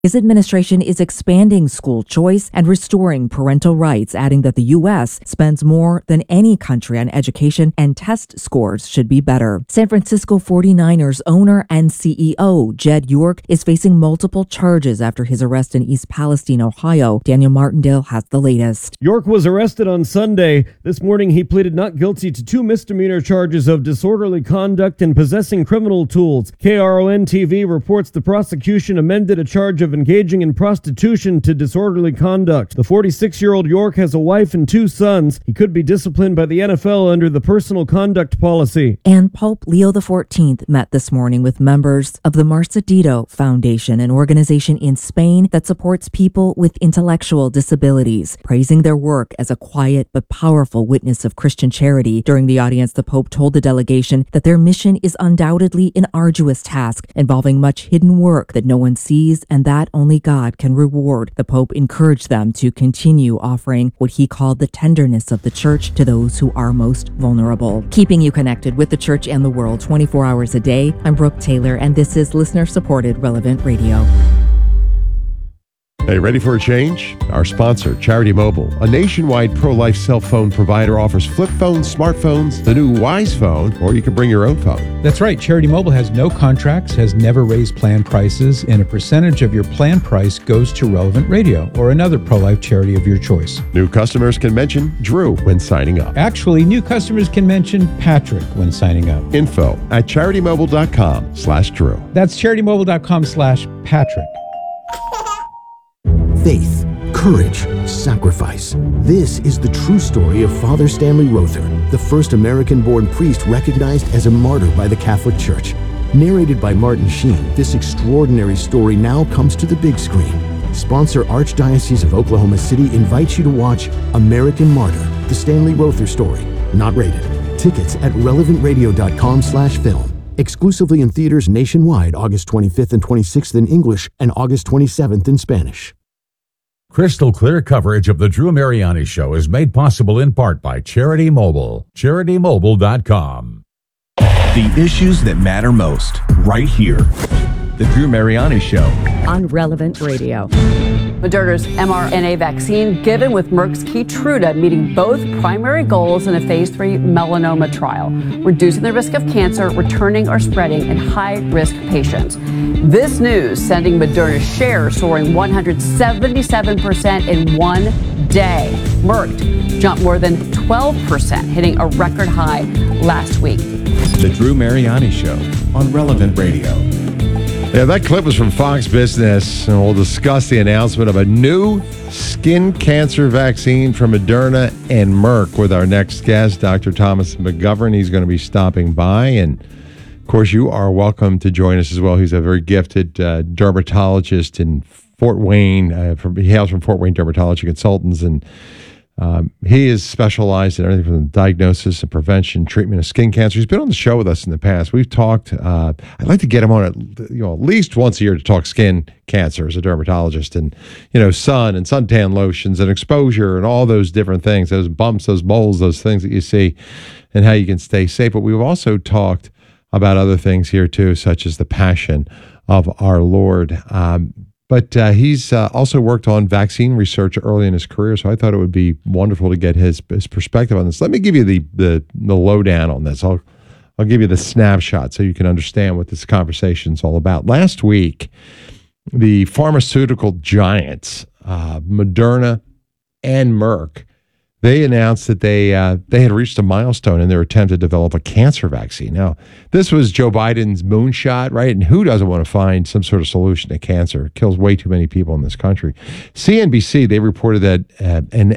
His administration is expanding school choice and restoring parental rights, adding that the U.S. spends more than any country on education and test scores should be better. San Francisco 49ers owner and CEO Jed York is facing multiple charges after his arrest in East Palestine, Ohio. Daniel Martindale has the latest. York was arrested on Sunday. This morning, he pleaded not guilty to 2 misdemeanor charges of disorderly conduct and possessing criminal tools. KRON-TV reports the prosecution amended a charge of engaging in prostitution to disorderly conduct. The 46-year-old York has a wife and 2 sons. He could be disciplined by the NFL under the personal conduct policy. And Pope Leo XIV met this morning with members of the Marcedito Foundation, an organization in Spain that supports people with intellectual disabilities, praising their work as a quiet but powerful witness of Christian charity. During the audience, the Pope told the delegation that their mission is undoubtedly an arduous task involving much hidden work that no one sees and that only God can reward. The Pope encouraged them to continue offering what he called the tenderness of the church to those who are most vulnerable. Keeping you connected with the church and the world 24 hours a day, I'm Brooke Taylor, and this is listener-supported Relevant Radio. Hey, ready for a change? Our sponsor, Charity Mobile, a nationwide pro-life cell phone provider, offers flip phones, smartphones, the new Wise Phone, or you can bring your own phone. That's right. Charity Mobile has no contracts, has never raised plan prices, and a percentage of your plan price goes to Relevant Radio or another pro-life charity of your choice. New customers can mention Drew when signing up. Actually, new customers can mention Patrick when signing up. Info at CharityMobile.com/Drew. That's CharityMobile.com/Patrick. Faith, courage, sacrifice. This is the true story of Father Stanley Rother, the first American-born priest recognized as a martyr by the Catholic Church. Narrated by Martin Sheen, this extraordinary story now comes to the big screen. Sponsor Archdiocese of Oklahoma City invites you to watch American Martyr, the Stanley Rother story. Not rated. Tickets at relevantradio.com/film. Exclusively in theaters nationwide August 25th and 26th in English and August 27th in Spanish. Crystal clear coverage of the Drew Mariani Show is made possible in part by Charity Mobile. CharityMobile.com. The issues that matter most, right here. The Drew Mariani Show. On Relevant Radio. Moderna's mRNA vaccine given with Merck's Keytruda meeting both primary goals in a phase 3 melanoma trial, reducing the risk of cancer returning or spreading in high-risk patients. This news sending Moderna's shares soaring 177% in one day. Merck jumped more than 12%, hitting a record high last week. The Drew Mariani Show on Relevant Radio. Yeah, that clip was from Fox Business, and we'll discuss the announcement of a new skin cancer vaccine from Moderna and Merck with our next guest, Dr. Thomas McGovern. He's going to be stopping by, and of course, you are welcome to join us as well. He's a very gifted dermatologist in Fort Wayne. He hails from Fort Wayne Dermatology Consultants, and he is specialized in everything from diagnosis and prevention, treatment of skin cancer. He's been on the show with us in the past. We've talked. I'd like to get him on at least once a year to talk skin cancer as a dermatologist, and sun and suntan lotions and exposure and all those different things, those bumps, those moles, those things that you see, and how you can stay safe. But we've also talked about other things here too, such as the passion of our Lord. But he's also worked on vaccine research early in his career, so I thought it would be wonderful to get his perspective on this. Let me give you the lowdown on this. I'll give you the snapshot so you can understand what this conversation is all about. Last week, the pharmaceutical giants, Moderna and Merck, they announced that they had reached a milestone in their attempt to develop a cancer vaccine. Now, this was Joe Biden's moonshot, right? And who doesn't want to find some sort of solution to cancer? It kills way too many people in this country. CNBC, they reported that an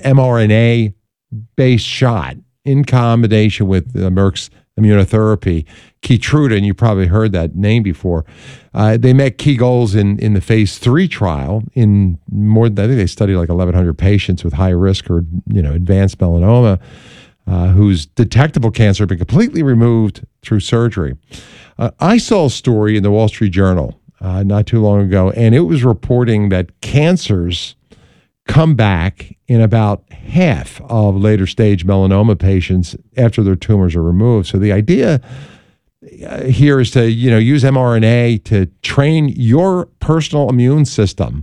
mRNA-based shot in combination with Merck's immunotherapy, Keytruda, and you probably heard that name before. They met key goals in the phase 3 trial. In more than, I think they studied like 1,100 patients with high risk or advanced melanoma, whose detectable cancer had been completely removed through surgery. I saw a story in the Wall Street Journal not too long ago, and it was reporting that cancers come back in about half of later stage melanoma patients after their tumors are removed. So the idea here is to, use mRNA to train your personal immune system